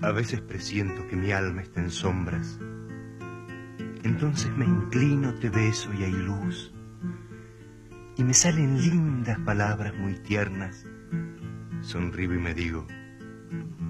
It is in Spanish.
A veces presiento que mi alma está en sombras. Entonces me inclino, te beso y hay luz. Y me salen lindas palabras muy tiernas. Sonrío y me digo,